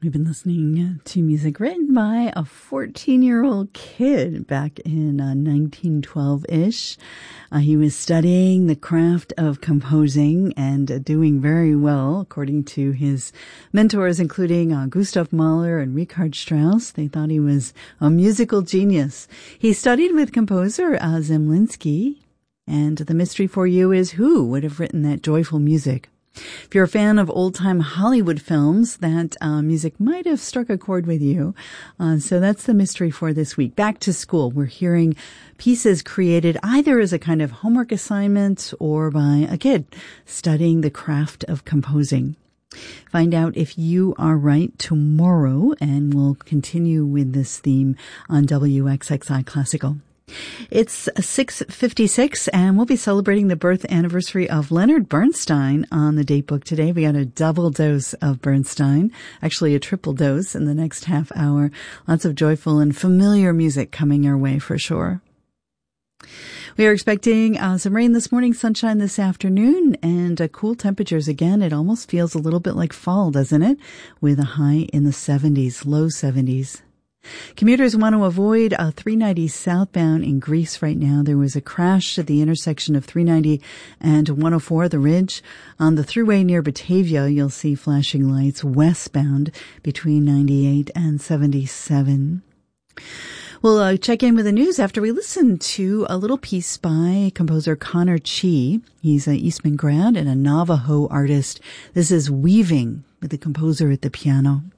We've been listening to music written by a 14-year-old kid back in 1912-ish. He was studying the craft of composing and doing very well, according to his mentors, including Gustav Mahler and Richard Strauss. They thought he was a musical genius. He studied with composer Zemlinsky, and the mystery for you is who would have written that joyful music. If you're a fan of old-time Hollywood films, that music might have struck a chord with you. So that's the mystery for this week. Back to school. We're hearing pieces created either as a kind of homework assignment or by a kid studying the craft of composing. Find out if you are right tomorrow, and we'll continue with this theme on WXXI Classical. It's 6:56, and we'll be celebrating the birth anniversary of Leonard Bernstein on the date book today. We got a double dose of Bernstein, actually a triple dose in the next half hour. Lots of joyful and familiar music coming our way for sure. We are expecting some rain this morning, sunshine this afternoon, and cool temperatures again. It almost feels a little bit like fall, doesn't it? With a high in the 70s, low 70s. Commuters want to avoid 390 southbound in Greece right now. There was a crash at the intersection of 390 and 104, the Ridge. On the thruway near Batavia, you'll see flashing lights westbound between 98 and 77. We'll check in with the news after we listen to a little piece by composer Connor Chi. He's an Eastman grad and a Navajo artist. This is Weaving with the composer at the piano.